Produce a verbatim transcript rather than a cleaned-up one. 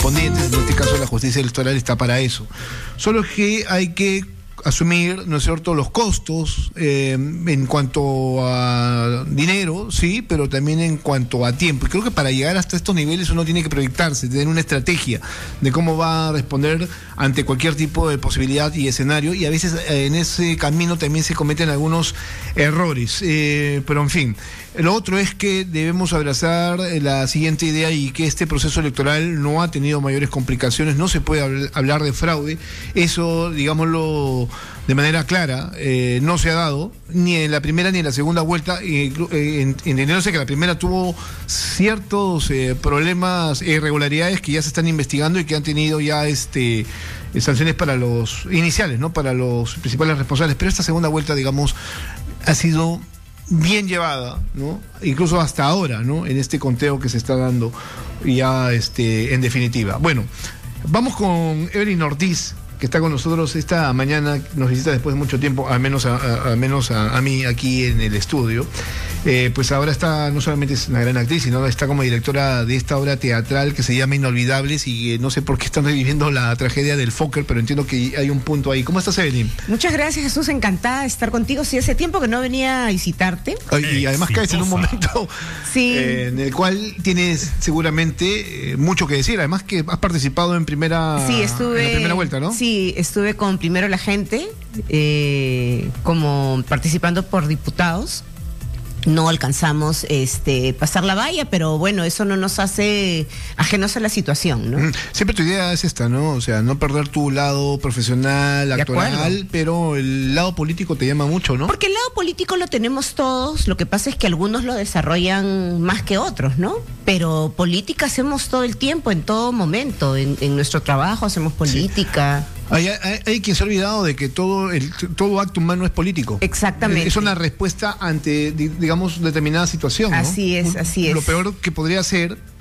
correspondientes. En este caso la justicia electoral está para eso. Solo que hay que asumir, ¿no es cierto?, los costos eh, en cuanto a dinero, sí, pero también en cuanto a tiempo. Y creo que para llegar hasta estos niveles uno tiene que proyectarse, tener una estrategia de cómo va a responder ante cualquier tipo de posibilidad y escenario, y a veces eh, en ese camino también se cometen algunos errores. Eh, pero en fin, lo otro es que debemos abrazar la siguiente idea, y que este proceso electoral no ha tenido mayores complicaciones, no se puede hablar de fraude, eso, digámoslo de manera clara, eh, no se ha dado, ni en la primera ni en la segunda vuelta, eh, eh, entendiéndose que la primera tuvo ciertos eh, problemas e irregularidades que ya se están investigando y que han tenido ya este eh, sanciones para los iniciales, ¿no?, para los principales responsables, pero esta segunda vuelta, digamos, ha sido bien llevada, ¿no?, incluso hasta ahora, ¿no?, en este conteo que se está dando ya este en definitiva. Bueno, vamos con Evelyn Ortiz, que está con nosotros esta mañana, nos visita después de mucho tiempo, al menos a, a, al menos a, a mí aquí en el estudio. Eh, pues ahora está, no solamente es una gran actriz, sino está como directora de esta obra teatral que se llama Inolvidables, y eh, no sé por qué están reviviendo la tragedia del Fokker, pero entiendo que hay un punto ahí. ¿Cómo estás, Evelyn? Muchas gracias, Jesús, encantada de estar contigo. Sí, hace tiempo que no venía a visitarte. Y además caes en un momento sí. eh, en el cual tienes seguramente eh, mucho que decir, además que has participado en primera, sí, estuve, en la primera vuelta, ¿no? Sí, estuve con Primero la Gente, eh, como participando por diputados. No alcanzamos este pasar la valla, pero bueno, eso no nos hace ajenos a la situación, ¿no? Siempre tu idea es esta, ¿no? O sea, no perder tu lado profesional, actoral, pero el lado político te llama mucho, ¿no? Porque el lado político lo tenemos todos, lo que pasa es que algunos lo desarrollan más que otros, ¿no? Pero política hacemos todo el tiempo, en todo momento, en, en nuestro trabajo hacemos política. Sí. Hay, hay, hay quien se ha olvidado de que todo el todo acto humano es político. Exactamente. Es una respuesta ante, digamos, determinada situación, ¿no? Así es, así es. Lo peor que podría ser